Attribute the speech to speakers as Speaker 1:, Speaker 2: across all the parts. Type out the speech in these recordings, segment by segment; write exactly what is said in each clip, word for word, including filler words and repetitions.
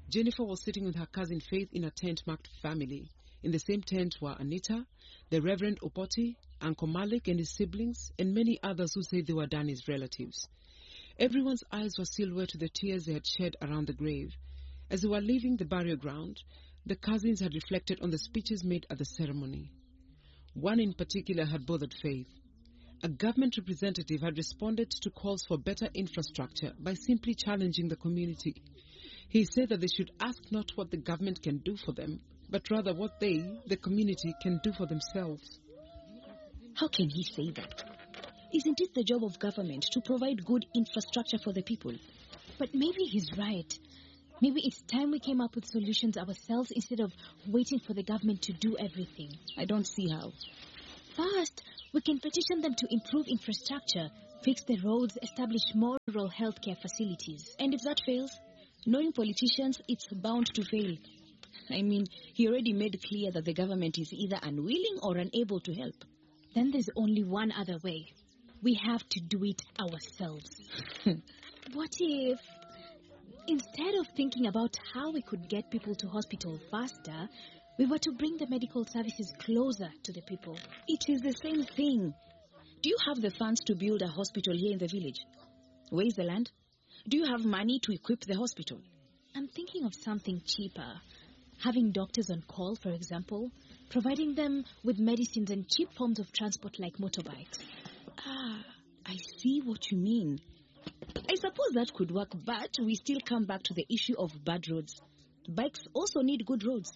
Speaker 1: Jennifer was sitting with her cousin Faith in a tent marked family. In the same tent were Anita, the Reverend Opoti, Uncle Malik and his siblings, and many others who said they were Danny's relatives. Everyone's eyes were still wet with the tears they had shed around the grave. As they were leaving the burial ground, the cousins had reflected on the speeches made at the ceremony. One in particular had bothered Faith. A government representative had responded to calls for better infrastructure by simply challenging the community. He said that they should ask not what the government can do for them, but rather what they, the community, can do for themselves.
Speaker 2: How can he say that? Isn't it the job of government to provide good infrastructure for the people?
Speaker 3: But maybe he's right. Maybe it's time we came up with solutions ourselves instead of waiting for the government to do everything.
Speaker 2: I don't see how.
Speaker 3: First, we can petition them to improve infrastructure, fix the roads, establish more rural healthcare facilities.
Speaker 2: And if that fails, knowing politicians, it's bound to fail. I mean, he already made clear that the government is either unwilling or unable to help.
Speaker 3: Then there's only one other way. We have to do it ourselves. What if, instead of thinking about how we could get people to hospital faster, we were to bring the medical services closer to the people?
Speaker 2: It is the same thing. Do you have the funds to build a hospital here in the village? Where is the land? Do you have money to equip the hospital?
Speaker 3: I'm thinking of something cheaper. Having doctors on call, for example, providing them with medicines and cheap forms of transport like motorbikes.
Speaker 2: Ah, I see what you mean. I suppose that could work, but we still come back to the issue of bad roads. Bikes also need good roads.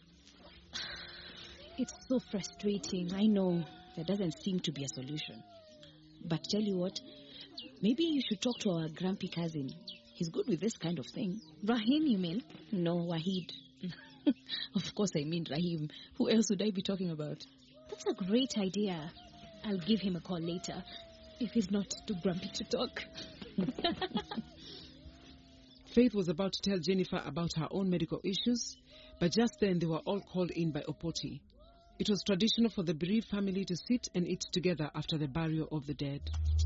Speaker 3: It's so frustrating.
Speaker 2: I know. There doesn't seem to be a solution. But tell you what, maybe you should talk to our grumpy cousin. He's good with this kind of thing.
Speaker 3: Rahim, you mean?
Speaker 2: No, Wahid. Of course I mean Rahim. Who else would I be talking about?
Speaker 3: That's a great idea. I'll give him a call later, if he's not too grumpy to talk.
Speaker 1: Faith was about to tell Jennifer about her own medical issues, but just then they were all called in by Opoti. It was traditional for the bereaved family to sit and eat together after the burial of the dead.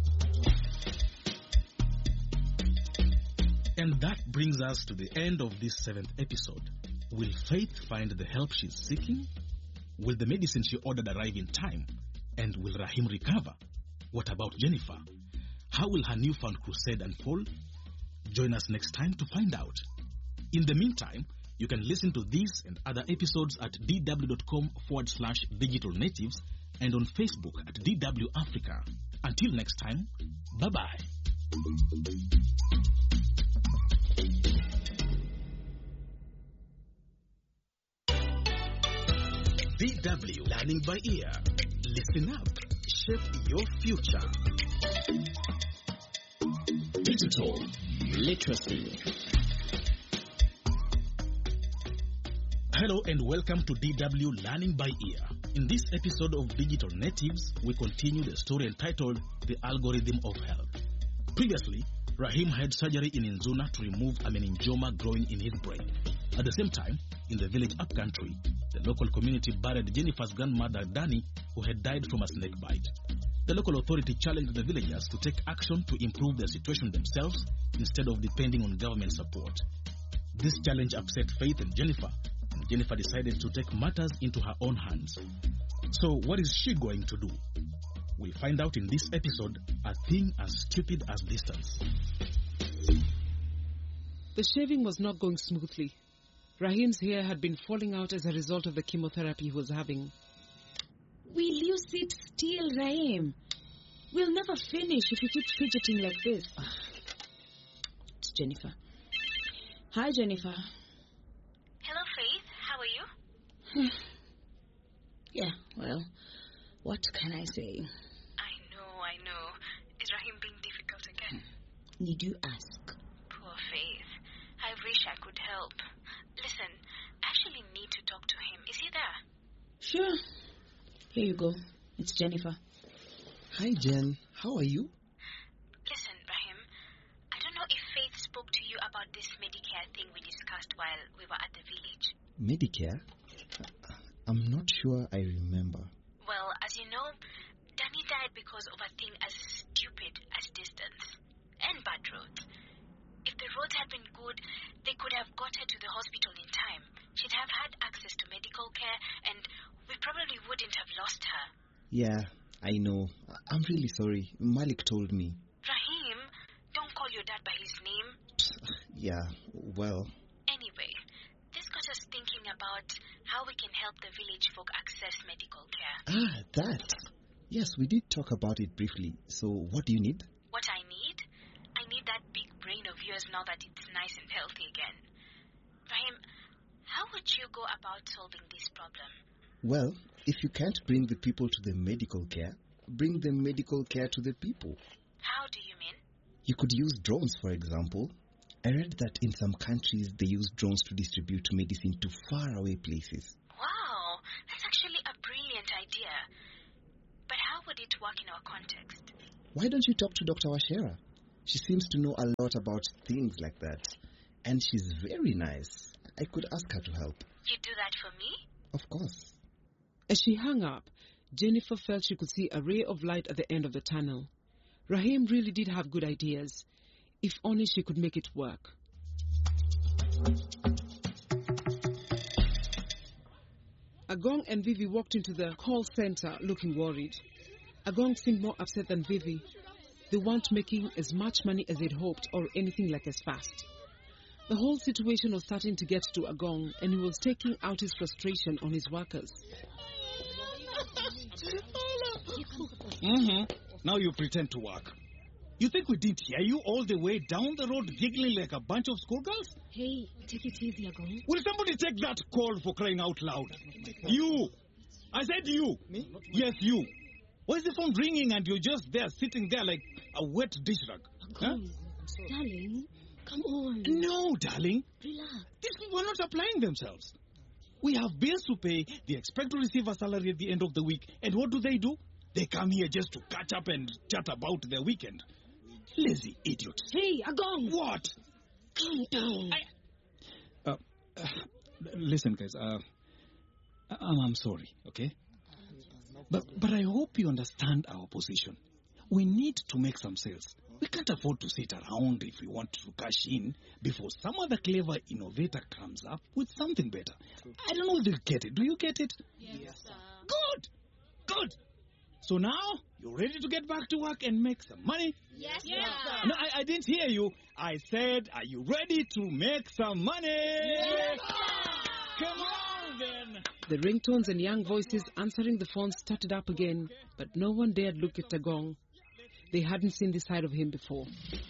Speaker 4: And that brings us to the end of this seventh episode. Will Faith find the help she's seeking? Will the medicine she ordered arrive in time? And will Rahim recover? What about Jennifer? How will her newfound crusade unfold? Join us next time to find out. In the meantime, you can listen to these and other episodes at dw.com forward slash digital natives and on Facebook at D W Africa. Until next time, bye-bye. D W Learning by Ear. Listen up. Shape your future.
Speaker 5: Digital literacy.
Speaker 4: Hello and welcome to D W Learning by Ear. In this episode of Digital Natives, we continue the story entitled The Algorithm of Health. Previously, Rahim had surgery in Nzuna to remove a meningioma growing in his brain. At the same time, in the village upcountry, the local community buried Jennifer's grandmother Danny, who had died from a snake bite. The local authority challenged the villagers to take action to improve their situation themselves instead of depending on government support. This challenge upset Faith and Jennifer, and Jennifer decided to take matters into her own hands. So what is she going to do? We'll find out in this episode, a thing as stupid as distance.
Speaker 1: The shaving was not going smoothly. Rahim's hair had been falling out as a result of the chemotherapy he was having.
Speaker 2: Will you sit still, Rahim? We'll never finish if you keep fidgeting like this. It's Jennifer. Hi, Jennifer.
Speaker 6: Hello, Faith. How are you?
Speaker 2: Yeah, well, what can I say?
Speaker 6: I know, I know. Is Rahim being difficult again?
Speaker 2: Need you ask?
Speaker 6: Poor Faith. I wish I could help. Listen, I actually need to talk to him. Is he there?
Speaker 2: Sure. Here you go. It's Jennifer.
Speaker 5: Hi, Jen. How are you?
Speaker 6: Listen, Rahim, I don't know if Faith spoke to you about this Medicare thing we discussed while we were at the village.
Speaker 5: Medicare? I'm not sure I remember.
Speaker 6: Well, as you know, Danny died because of a thing as stupid as distance and bad roads. If the roads had been good, they could have got her to the hospital in time, she'd have had access to medical care, and we probably wouldn't have lost her.
Speaker 5: Yeah, I know. I- I'm really sorry. Malik told me.
Speaker 6: Rahim, don't call your dad by his name.
Speaker 5: Yeah, well,
Speaker 6: Anyway, this got us thinking about how we can help the village folk access medical care.
Speaker 5: ah, that. Yes, we did talk about it briefly. So, what do you need?
Speaker 6: What I need? I need that big brain of yours now that it's nice and healthy again. Rahim, how would you go about solving this problem?
Speaker 5: Well, if you can't bring the people to the medical care, bring the medical care to the people.
Speaker 6: How do you mean?
Speaker 5: You could use drones, for example. I read that in some countries they use drones to distribute medicine to faraway places.
Speaker 6: Wow, that's actually a brilliant idea. But how would it work in our context?
Speaker 5: Why don't you talk to Doctor Washera? She seems to know a lot about things like that. And she's very nice. I could ask her to help.
Speaker 6: You do that for me?
Speaker 5: Of course.
Speaker 1: As she hung up, Jennifer felt she could see a ray of light at the end of the tunnel. Rahim really did have good ideas. If only she could make it work. Agong and Vivi walked into the call center looking worried. Agong seemed more upset than Vivi. They weren't making as much money as they'd hoped or anything like as fast. The whole situation was starting to get to Agong, and he was taking out his frustration on his workers.
Speaker 4: Mm-hmm. Now you pretend to work. You think we didn't hear you all the way down the road giggling like a bunch of schoolgirls?
Speaker 3: Hey, take it easy, Agong.
Speaker 4: Will somebody take that call for crying out loud? You! I said you! Me? Yes, you. Why is the phone ringing and you're just there, sitting there like a wet dish rag? Huh?
Speaker 3: Darling, come on.
Speaker 4: No, darling.
Speaker 3: Relax.
Speaker 4: These people are not applying themselves. We have bills to pay. They expect to receive a salary at the end of the week. And what do they do? They come here just to catch up and chat about their weekend. Lazy idiots.
Speaker 3: Hey, Agong.
Speaker 4: What?
Speaker 3: Calm down.
Speaker 4: I... Uh, uh, listen, guys. Uh, I'm, I'm sorry, okay? But, but I hope you understand our position. We need to make some sales. We can't afford to sit around if we want to cash in before some other clever innovator comes up with something better. I don't know if you get it. Do you get it?
Speaker 3: Yes, sir.
Speaker 4: Good. Good. So now, you're ready to get back to work and make some money?
Speaker 3: Yes,
Speaker 6: Yes,
Speaker 3: sir.
Speaker 4: No, I, I didn't hear you. I said, are you ready to make some money?
Speaker 3: Yes,
Speaker 4: Come on, then.
Speaker 1: The ringtones and young voices answering the phone started up again, but no one dared look at Agong. They hadn't seen this side of him before.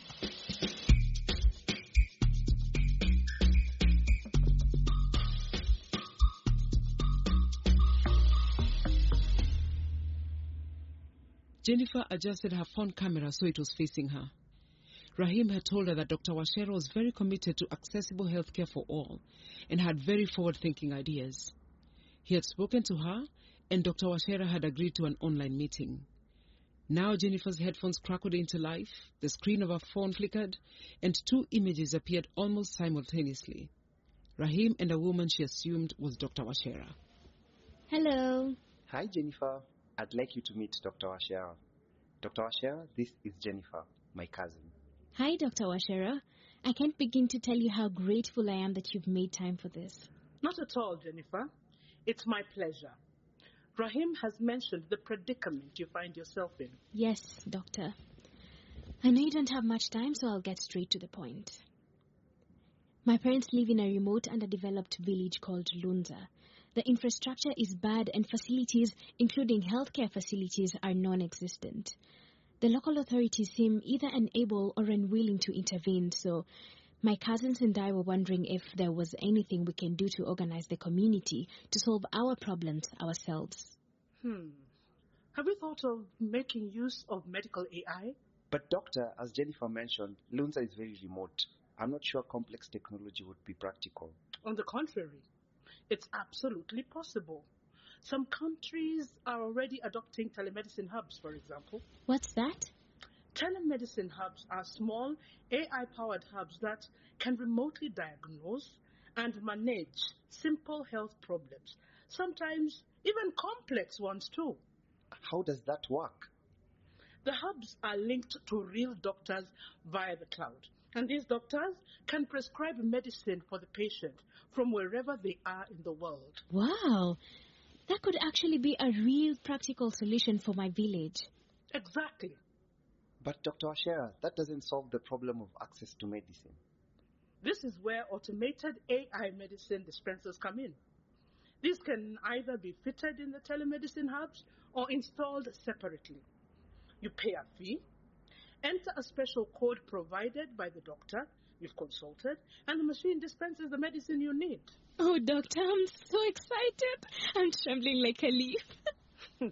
Speaker 1: Jennifer adjusted her phone camera so it was facing her. Rahim had told her that Doctor Washera was very committed to accessible healthcare for all and had very forward-thinking ideas. He had spoken to her, and Doctor Washera had agreed to an online meeting. Now Jennifer's headphones crackled into life, the screen of her phone flickered, and two images appeared almost simultaneously. Rahim and a woman she assumed was Doctor Washera.
Speaker 3: Hello.
Speaker 7: Hi, Jennifer. I'd like you to meet Doctor Washera. Doctor Washera, this is Jennifer, my cousin.
Speaker 3: Hi, Doctor Washera. I can't begin to tell you how grateful I am that you've made time for this.
Speaker 8: Not at all, Jennifer. It's my pleasure. Rahim has mentioned the predicament you find yourself in.
Speaker 3: Yes, Doctor. I know you don't have much time, so I'll get straight to the point. My parents live in a remote, underdeveloped village called Lunza. The infrastructure is bad and facilities, including healthcare facilities, are non-existent. The local authorities seem either unable or unwilling to intervene, so my cousins and I were wondering if there was anything we can do to organize the community to solve our problems ourselves.
Speaker 8: Hmm. Have you thought of making use of medical A I?
Speaker 7: But doctor, as Jennifer mentioned, Lunza is very remote. I'm not sure complex technology would be practical.
Speaker 8: On the contrary, it's absolutely possible. Some countries are already adopting telemedicine hubs, for example.
Speaker 3: What's that?
Speaker 8: Telemedicine hubs are small A I-powered hubs that can remotely diagnose and manage simple health problems, sometimes even complex ones too.
Speaker 7: How does that work?
Speaker 8: The hubs are linked to real doctors via the cloud, And these doctors can prescribe medicine for the patient from wherever they are in the world.
Speaker 3: Wow. That could actually be a real practical solution for my village.
Speaker 8: Exactly.
Speaker 7: But Doctor Washera, that doesn't solve the problem of access to medicine.
Speaker 8: This is where automated A I medicine dispensers come in. These can either be fitted in the telemedicine hubs or installed separately. You pay a fee, enter a special code provided by the doctor you've consulted, and the machine dispenses the medicine you need.
Speaker 3: Oh, doctor, I'm so excited. I'm trembling like a leaf.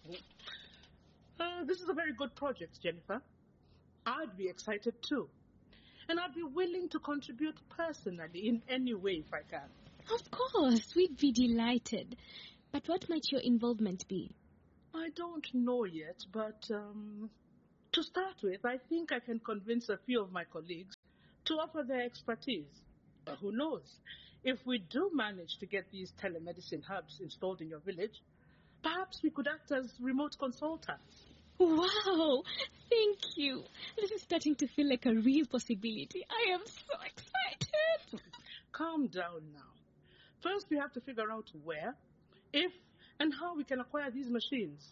Speaker 8: uh, this is a very good project, Jennifer. I'd be excited too. And I'd be willing to contribute personally in any way if I can.
Speaker 3: Of course, we'd be delighted. But what might your involvement be?
Speaker 8: I don't know yet, but um, to start with, I think I can convince a few of my colleagues to offer their expertise. Uh, who knows? If we do manage to get these telemedicine hubs installed in your village, perhaps we could act as remote consultants.
Speaker 3: Wow! Thank you. This is starting to feel like a real possibility. I am so excited.
Speaker 8: Calm down now. First, we have to figure out where, if, and how we can acquire these machines.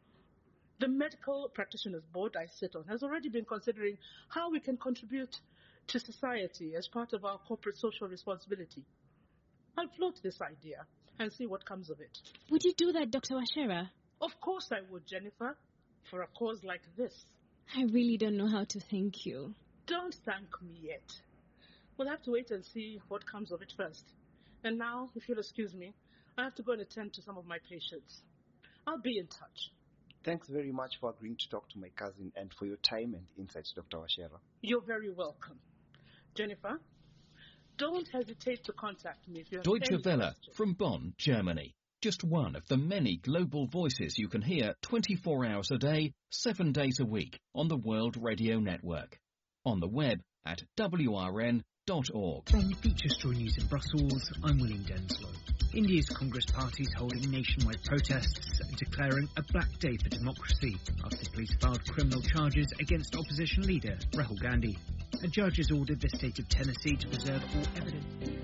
Speaker 8: The Medical Practitioners Board I sit on has already been considering how we can contribute to society as part of our corporate social responsibility. I'll float this idea and see what comes of it.
Speaker 3: Would you do that, Doctor Washera?
Speaker 8: Of course I would, Jennifer, for a cause like this.
Speaker 3: I really don't know how to thank you.
Speaker 8: Don't thank me yet. We'll have to wait and see what comes of it first. And now, if you'll excuse me, I have to go and attend to some of my patients. I'll be in touch.
Speaker 7: Thanks very much for agreeing to talk to my cousin and for your time and insights, Doctor Washera.
Speaker 8: You're very welcome. Jennifer, don't hesitate to contact me if you have
Speaker 9: Deutsche
Speaker 8: any
Speaker 9: Welle
Speaker 8: questions.
Speaker 9: from Bonn, Germany. Just one of the many global voices you can hear twenty-four hours a day, seven days a week on the World Radio Network. On the web at w r n dot org.
Speaker 10: From Feature Story News in Brussels, I'm William Denslow. India's Congress Party is holding nationwide protests and declaring a black day for democracy after police filed criminal charges against opposition leader Rahul Gandhi. A judge has ordered the state of Tennessee to preserve all evidence.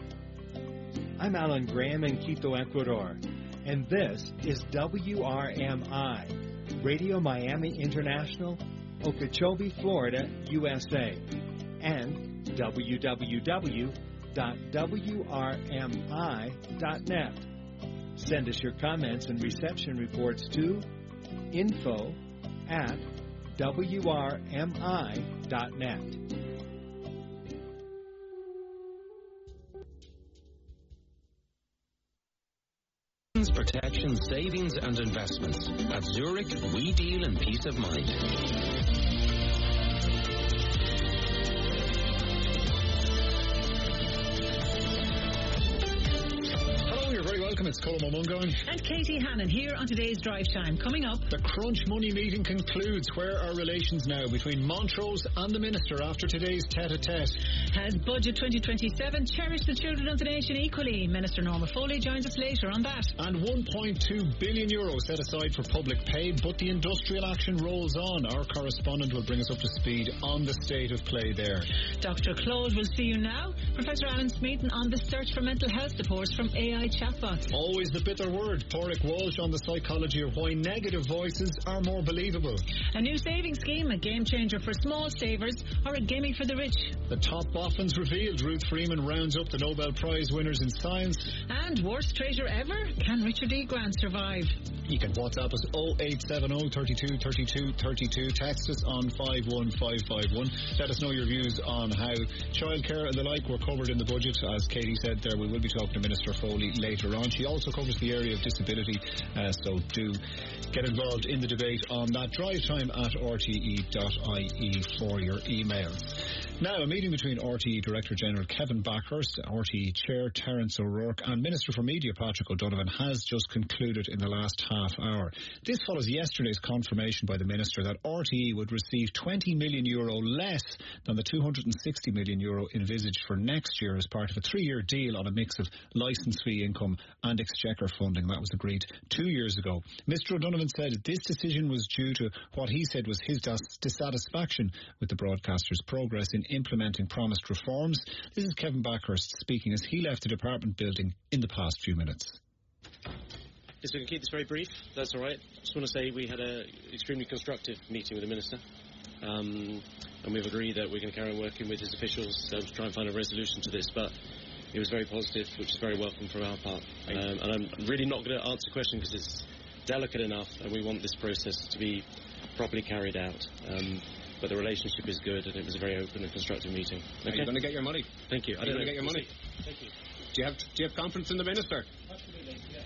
Speaker 11: I'm Alan Graham in Quito, Ecuador, and this is W R M I, Radio Miami International, Okeechobee, Florida, U S A, and w w w dot w r m i dot net. Send us your comments and reception reports to info at w r m i dot net.
Speaker 12: Protection, savings and investments. At Zurich, we deal in peace of mind.
Speaker 13: Welcome, it's Colm O'Mungan.
Speaker 14: And Katie Hannon here on today's Drive Time. Coming up,
Speaker 13: the Crunch Money meeting concludes. Where are relations now between Montrose and the Minister after today's tete-a-tete?
Speaker 14: Has Budget twenty twenty-seven cherished the children of the nation equally? Minister Norma Foley joins us later on that.
Speaker 13: And one point two billion euros set aside for public pay, but the industrial action rolls on. Our correspondent will bring us up to speed on the state of play there.
Speaker 14: Doctor Claude will see you now. Professor Alan Smeaton on the search for mental health supports from A I chatbots.
Speaker 13: Always the bitter word. Porrick Walsh on the psychology of why negative voices are more believable.
Speaker 14: A new savings scheme, a game changer for small savers, or a gimme for the rich.
Speaker 13: The top boffins revealed. Ruth Freeman rounds up the Nobel Prize winners in science.
Speaker 14: And worst traitor ever? Can Richard E. Grant survive?
Speaker 13: You can WhatsApp us oh eight seven oh, thirty-two, thirty-two, thirty-two. Text us on five one five five one. Let us know your views on how childcare and the like were covered in the budget. As Katie said there, we will be talking to Minister Foley later on. She also covers the area of disability, uh, so do get involved in the debate on that. Drive time at r t e dot i e for your emails. Now, a meeting between R T E Director General Kevin Backhurst, R T E Chair Terence O'Rourke and Minister for Media Patrick O'Donovan has just concluded in the last half hour. This follows yesterday's confirmation by the Minister that R T E would receive twenty million euro less than the two hundred sixty million euro envisaged for next year as part of a three-year deal on a mix of licence fee income and and Exchequer funding. That was agreed two years ago. Mister O'Donovan said this decision was due to what he said was his dis- dissatisfaction with the broadcaster's progress in implementing promised reforms. This is Kevin Backhurst speaking as he left the department building in the past few minutes.
Speaker 15: Yes, we can keep this very brief. That's all right. Just want to say we had an extremely constructive meeting with the Minister. Um, and we've agreed that we're going to carry on working with his officials um, to try and find a resolution to this. But it was very positive, which is very welcome from our part. Um, and I'm really not going to answer the question because it's delicate enough and we want this process to be properly carried out. Um, but the relationship is good and it was a very open and constructive meeting.
Speaker 16: Okay. Are you going to get your money?
Speaker 15: Thank you.
Speaker 16: Are you going to get your money?
Speaker 15: Thank you.
Speaker 16: Do you have, do you have confidence in the Minister?
Speaker 15: Absolutely, yeah.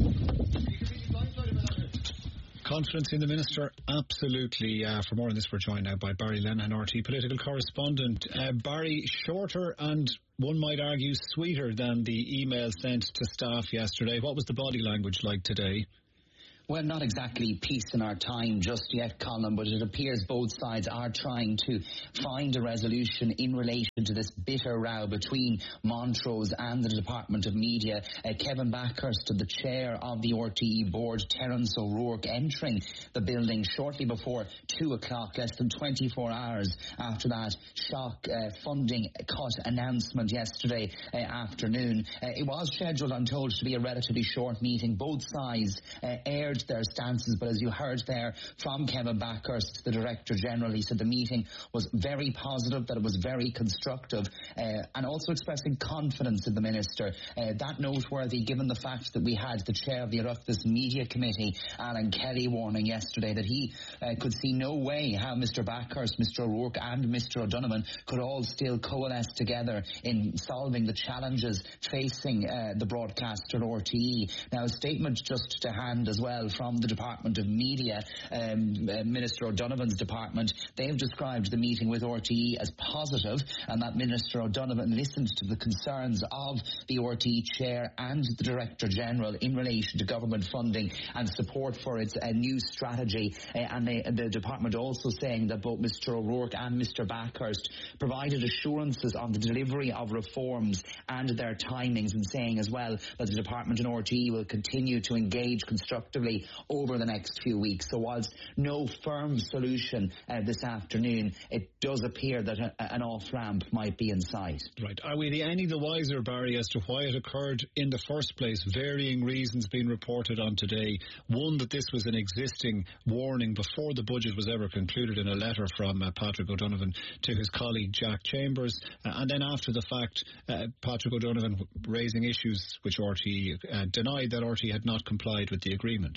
Speaker 13: Confidence in the Minister? Absolutely. Uh, for more on this, we're joined now by Barry Lenihan, R T political correspondent. Uh, Barry, shorter and one might argue sweeter than the email sent to staff yesterday. What was the body language like today?
Speaker 17: Well, not exactly peace in our time just yet, Colin, but it appears both sides are trying to find a resolution in relation to this bitter row between Montrose and the Department of Media. Uh, Kevin Backhurst, the chair of the R T E board, Terence O'Rourke, entering the building shortly before two o'clock, less than twenty-four hours after that shock uh, funding cut announcement yesterday uh, afternoon. Uh, it was scheduled, I'm told, to be a relatively short meeting. Both sides uh, aired their stances, but as you heard there from Kevin Backhurst, the Director General, he said the meeting was very positive, that it was very constructive, uh, and also expressing confidence in the Minister. Uh, that noteworthy given the fact that we had the chair of the Oireachtas Media Committee, Alan Kelly, warning yesterday that he uh, could see no way how Mister Backhurst, Mister O'Rourke and Mister O'Donovan could all still coalesce together in solving the challenges facing uh, the broadcaster R T E. Now, a statement just to hand as well from the Department of Media, um, uh, Minister O'Donovan's department. They've described the meeting with R T E as positive, and that Minister O'Donovan listened to the concerns of the R T E chair and the Director General in relation to government funding and support for its uh, new strategy. Uh, and they, the department also saying that both Mister O'Rourke and Mister Backhurst provided assurances on the delivery of reforms and their timings, and saying as well that the department and R T E will continue to engage constructively over the next few weeks. So whilst no firm solution uh, this afternoon, it does appear that a, an off-ramp might be in sight.
Speaker 13: Right. Are we any the wiser, Barry, as to why it occurred in the first place? Varying reasons being reported on today. One, that this was an existing warning before the budget was ever concluded in a letter from uh, Patrick O'Donovan to his colleague Jack Chambers. Uh, and then after the fact, uh, Patrick O'Donovan raising issues which R T E uh, denied that R T E had not complied with the agreement.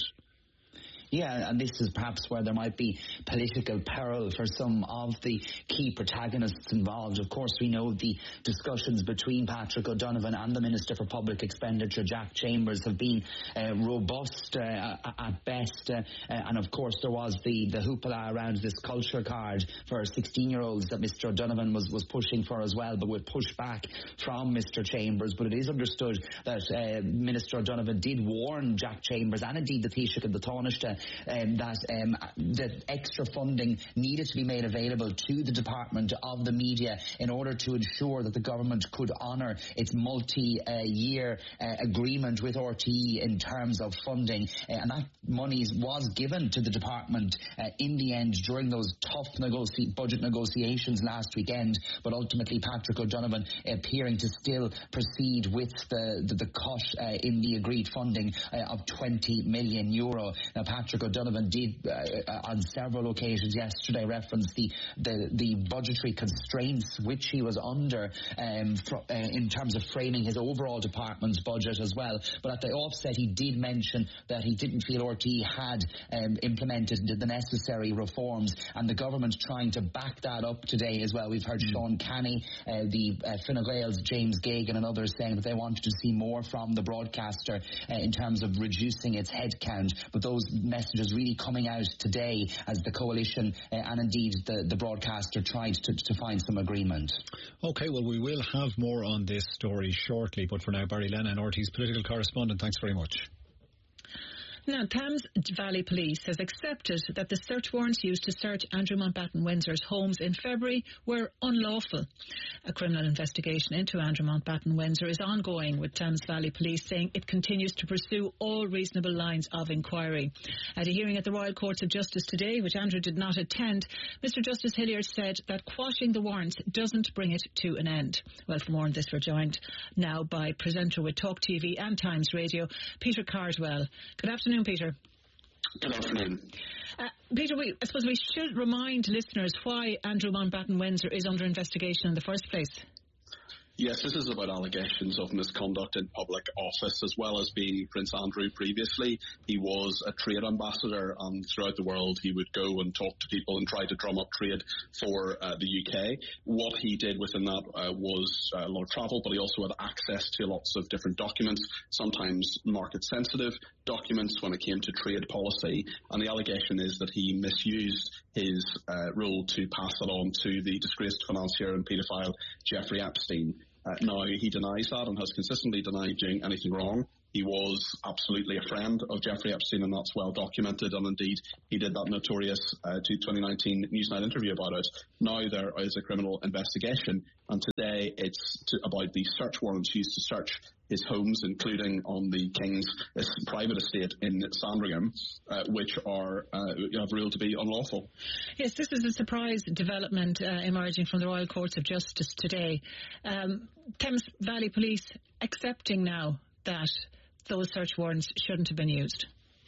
Speaker 17: Yeah, and this is perhaps where there might be political peril for some of the key protagonists involved. Of course, we know the discussions between Patrick O'Donovan and the Minister for Public Expenditure, Jack Chambers, have been uh, robust uh, at best. Uh, and of course, there was the, the hoopla around this culture card for sixteen-year-olds that Mister O'Donovan was, was pushing for as well, but with pushback from Mister Chambers. But it is understood that uh, Minister O'Donovan did warn Jack Chambers and indeed the Taoiseach and the Taoiseach Um, that um, that extra funding needed to be made available to the Department of the Media in order to ensure that the government could honour its multi-year uh, uh, agreement with R T E in terms of funding. Uh, and that money was given to the Department uh, in the end during those tough negoci- budget negotiations last weekend. But ultimately, Patrick O'Donovan appearing to still proceed with the, the, the cut uh, in the agreed funding uh, of twenty million euro. Now, Patrick Patrick O'Donovan did uh, on several occasions yesterday reference the, the, the budgetary constraints which he was under um, for, uh, in terms of framing his overall department's budget as well. But at the offset, he did mention that he didn't feel R T E had um, implemented the necessary reforms, and the government trying to back that up today as well. We've heard mm. Sean Canny, uh, the uh, Fine Gael's James Gagan and others saying that they wanted to see more from the broadcaster uh, in terms of reducing its headcount. But those messages really coming out today as the coalition uh, and indeed the, the broadcaster tried to, to find some agreement.
Speaker 13: OK, well, we will have more on this story shortly, but for now, Barry Lenihan, R T's political correspondent, thanks very much.
Speaker 14: Now, Thames Valley Police has accepted that the search warrants used to search Andrew Mountbatten Windsor's homes in February were unlawful. A criminal investigation into Andrew Mountbatten Windsor is ongoing, with Thames Valley Police saying it continues to pursue all reasonable lines of inquiry. At a hearing at the Royal Courts of Justice today, which Andrew did not attend, Mister Justice Hilliard said that quashing the warrants doesn't bring it to an end. Well, for more on this, we're joined now by presenter with Talk T V and Times Radio, Peter Cardwell. Good afternoon. Peter.
Speaker 18: Good afternoon.
Speaker 14: Uh, Peter, we, I suppose we should remind listeners why Andrew Mountbatten Windsor is under investigation in the first place.
Speaker 18: Yes, this is about allegations of misconduct in public office, as well as being Prince Andrew previously. He was a trade ambassador, and throughout the world he would go and talk to people and try to drum up trade for uh, the U K. What he did within that uh, was uh, a lot of travel, but he also had access to lots of different documents, sometimes market-sensitive documents when it came to trade policy. And the allegation is that he misused his uh, role to pass it on to the disgraced financier and paedophile Jeffrey Epstein. Uh, now, he denies that and has consistently denied doing anything wrong. He was absolutely a friend of Jeffrey Epstein, and that's well documented, and indeed he did that notorious uh, twenty nineteen Newsnight interview about it. Now there is a criminal investigation, and today it's to, about the search warrants used to search his homes, including on the King's private estate in Sandringham, uh, which are uh, have ruled to be unlawful.
Speaker 14: Yes, this is a surprise development uh, emerging from the Royal Courts of Justice today. Um, Thames Valley Police accepting now that those search warrants shouldn't have been used.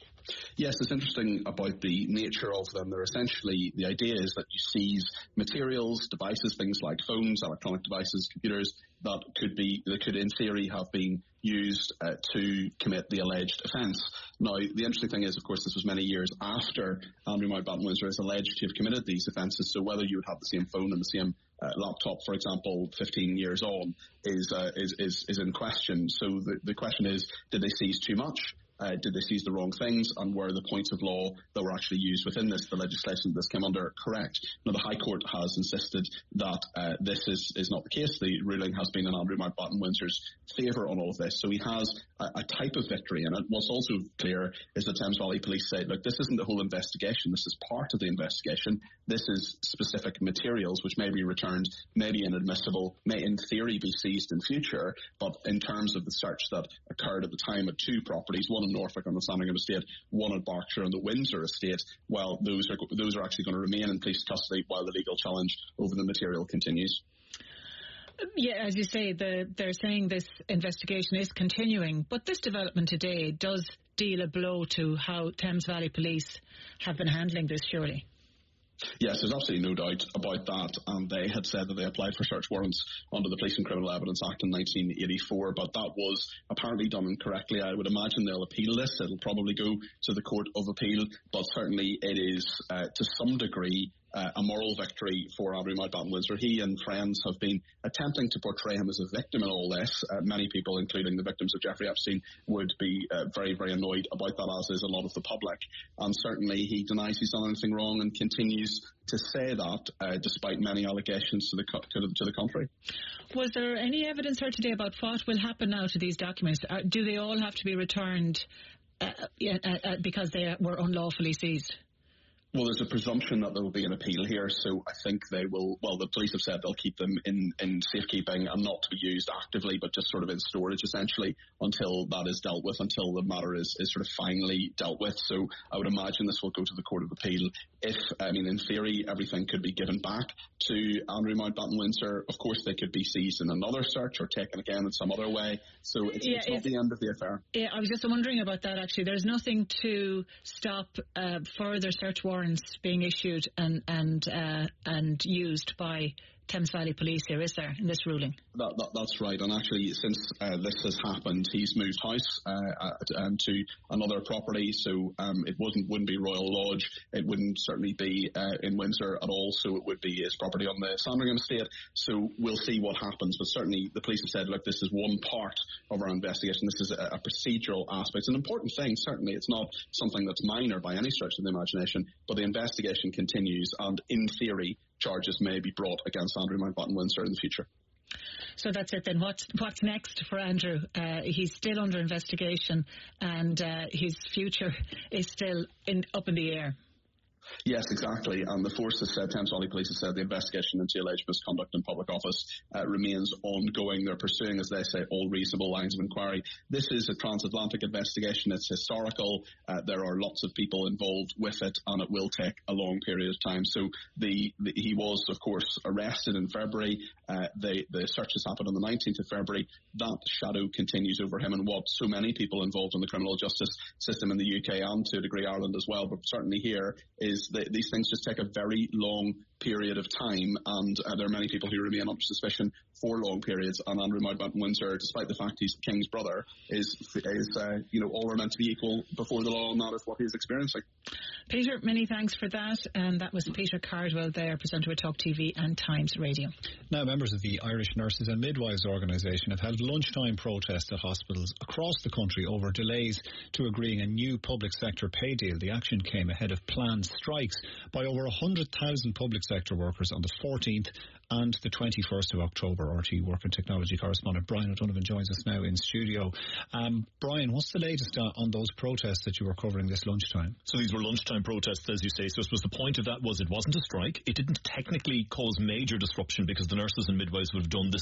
Speaker 18: Yes, it's interesting about the nature of them. They're essentially, the idea is that you seize materials, devices, things like phones, electronic devices, computers, that could be, that could in theory have been used uh, to commit the alleged offence. Now, the interesting thing is, of course, this was many years after Andrew Mountbatten Windsor is alleged to have committed these offences, so whether you would have the same phone and the same uh, laptop, for example, fifteen years on, is, uh, is, is, is in question. So the, the question is, did they seize too much? Uh, did they seize the wrong things, and were the points of law that were actually used within this, the legislation that this came under, correct? Now, the High Court has insisted that uh, this is, is not the case. The ruling has been in Andrew Mountbatten Windsor's favour on all of this, so he has a, a type of victory in it. What's also clear is that Thames Valley Police say, look, this isn't the whole investigation, this is part of the investigation. This is specific materials which may be returned, may be inadmissible, may in theory be seized in future, but in terms of the search that occurred at the time at two properties, one in Norfolk on the Sandringham estate, one in Berkshire on the Windsor estate, well, those are those are actually going to remain in police custody while the legal challenge over the material continues.
Speaker 14: Yeah, as you say, the, they're saying this investigation is continuing, but this development today does deal a blow to how Thames Valley Police have been handling this, surely.
Speaker 18: Yes, there's absolutely no doubt about that, and they had said that they applied for search warrants under the Police and Criminal Evidence Act in nineteen eighty-four, but that was apparently done incorrectly. I would imagine they'll appeal this. It'll probably go to the Court of Appeal, but certainly it is uh, to some degree Uh, a moral victory for Andrew Mountbatten Windsor. He and friends have been attempting to portray him as a victim in all this. Uh, many people, including the victims of Jeffrey Epstein, would be uh, very, very annoyed about that, as is a lot of the public. And certainly he denies he's done anything wrong and continues to say that, uh, despite many allegations to the, co- to the to the contrary.
Speaker 14: Was there any evidence heard today about what will happen now to these documents? Uh, do they all have to be returned uh, uh, uh, because they were unlawfully seized?
Speaker 18: Well, there's a presumption that there will be an appeal here, so I think they will, well, the police have said they'll keep them in, in safekeeping and not to be used actively, but just sort of in storage, essentially, until that is dealt with, until the matter is, is sort of finally dealt with. So I would imagine this will go to the Court of Appeal. If, I mean, in theory, everything could be given back to Andrew Mountbatten Windsor. Of course, they could be seized in another search or taken again in some other way. So it's, yeah, it's not the end of the affair.
Speaker 14: Yeah, I was just wondering about that, actually. There's nothing to stop uh, further search warrants being issued and and uh, and used by Thames Valley Police here, is there, in this ruling?
Speaker 18: That, that, that's right, and actually since uh, this has happened, he's moved house uh, um, to another property, so um, it wasn't wouldn't be Royal Lodge, it wouldn't certainly be uh, in Windsor at all, so it would be his property on the Sandringham estate. So we'll see what happens, but certainly the police have said, look, this is one part of our investigation, this is a, a procedural aspect. It's an important thing, certainly, it's not something that's minor by any stretch of the imagination, but the investigation continues, and in theory, charges may be brought against Andrew Mountbatten Windsor in the future.
Speaker 14: So that's it then. What's, what's next for Andrew? Uh, he's still under investigation and uh, his future is still in, up in the air.
Speaker 18: Yes, exactly. And the force has said, Thames Valley Police has said the investigation into alleged misconduct in public office uh, remains ongoing. They're pursuing, as they say, all reasonable lines of inquiry. This is a transatlantic investigation. It's historical. Uh, there are lots of people involved with it, and it will take a long period of time. So the, the he was, of course, arrested in February. Uh, the, the searches happened on the nineteenth of February. That shadow continues over him, and what so many people involved in the criminal justice system in the U K and to a degree Ireland as well, but certainly here, is that these things just take a very long period of time, and uh, there are many people who remain under suspicion for long periods. And Andrew Mountbatten Windsor, despite the fact he's the King's brother, is is uh, you know all are meant to be equal before the law, and that is what he's experiencing.
Speaker 14: Peter, many thanks for that. And that was Peter Cardwell there, presenter at Talk T V and Times Radio.
Speaker 13: Now, members of the Irish Nurses and Midwives Organisation have held lunchtime protests at hospitals across the country over delays to agreeing a new public sector pay deal. The action came ahead of planned strikes by over one hundred thousand public sector workers on the fourteenth and the twenty-first of October. R T Work and Technology correspondent Brian O'Donovan joins us now in studio. Um, Brian, what's the latest uh, on those protests that you were covering this lunchtime?
Speaker 19: So these were lunchtime protests, as you say. So I suppose the point of that was it wasn't a strike. It didn't technically cause major disruption because the nurses and midwives would have done this